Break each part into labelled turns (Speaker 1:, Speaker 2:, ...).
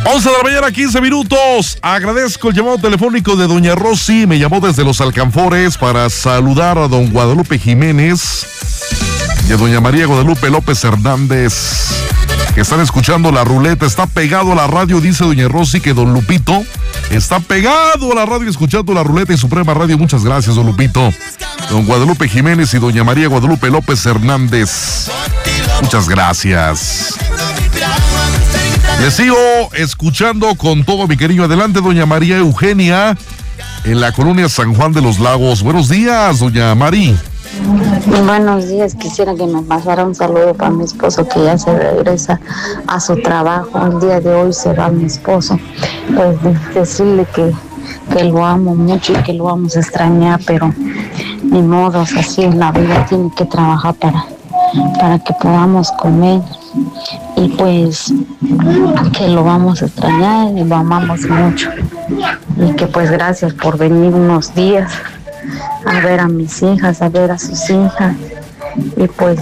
Speaker 1: 11 de la mañana, 15 minutos. Agradezco el llamado telefónico de doña Rosy. Me llamó desde Los Alcanfores para saludar a don Guadalupe Jiménez y a doña María Guadalupe López Hernández, que están escuchando la ruleta. Está pegado a la radio, dice doña Rosy, que don Lupito está pegado a la radio escuchando la ruleta y Suprema Radio. Muchas gracias, don Lupito. Don Guadalupe Jiménez y doña María Guadalupe López Hernández, muchas gracias. Les sigo escuchando con todo mi cariño. Adelante, doña María Eugenia, en la colonia San Juan de los Lagos. Buenos días, doña Mari.
Speaker 2: Buenos días, quisiera que me pasara un saludo para mi esposo, que ya se regresa a su trabajo. El día de hoy se va mi esposo. Pues decirle que lo amo mucho y que lo vamos a extrañar, pero ni modo, así es la vida, tiene que trabajar para que podamos comer. Y pues que lo vamos a extrañar y lo amamos mucho. Y que pues gracias por venir unos días a ver a mis hijas, a ver a sus hijas. Y pues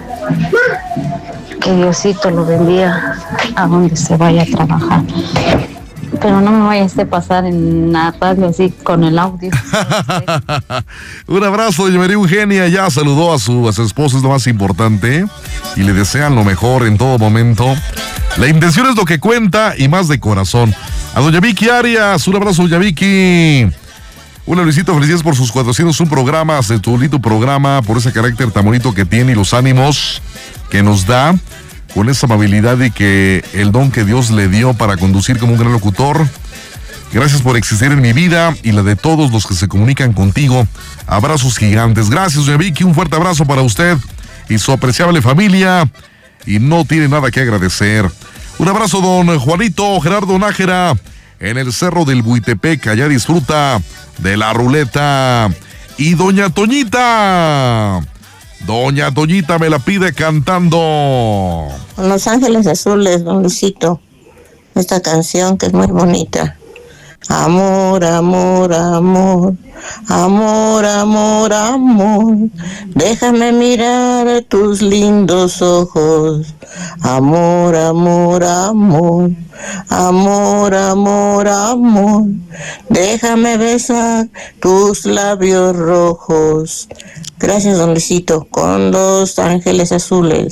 Speaker 2: que Diosito lo bendiga a donde se vaya a trabajar. Pero no me vayas a pasar en la radio así con el audio.
Speaker 1: Un abrazo, doña María Eugenia. Ya saludó a su esposa, es lo más importante. Y le desean lo mejor en todo momento. La intención es lo que cuenta y más de corazón. A doña Vicky Arias, un abrazo, doña Vicky. Hola, Luisito, felicidades por sus 401 programas, de tu bonito programa, por ese carácter tan bonito que tiene y los ánimos que nos da, con esa amabilidad y que el don que Dios le dio para conducir como un gran locutor. Gracias por existir en mi vida y la de todos los que se comunican contigo. Abrazos gigantes. Gracias, doña Vicky, un fuerte abrazo para usted y su apreciable familia, y no tiene nada que agradecer. Un abrazo, don Juanito Gerardo Nájera, en el Cerro del Buitepec. Allá disfruta de la ruleta. Y doña Toñita me la pide cantando
Speaker 3: Los Ángeles Azules, don Luisito, esta canción que es muy bonita. Amor, amor, amor, amor, amor, amor, déjame mirar tus lindos ojos. Amor, amor, amor, amor, amor, amor, déjame besar tus labios rojos. Gracias, don Luisito, con Los Ángeles Azules.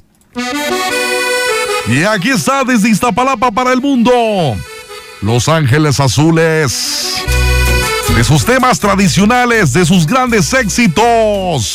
Speaker 1: Y aquí está desde Iztapalapa para el mundo, Los Ángeles Azules, de sus temas tradicionales, de sus grandes éxitos.